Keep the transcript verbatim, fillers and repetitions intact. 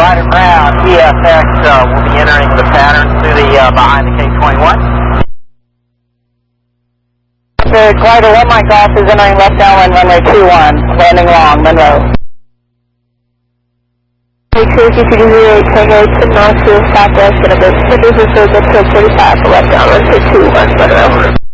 right around E F X uh, will be entering the pattern through the uh, behind the K twenty-one. The glider one Mike Golf is entering left downwind runway two one, landing long, Monroe. Make sure you can zero eight Tango to north to southwest and a bit. This is a good forty-five for left downwind two one, Monroe.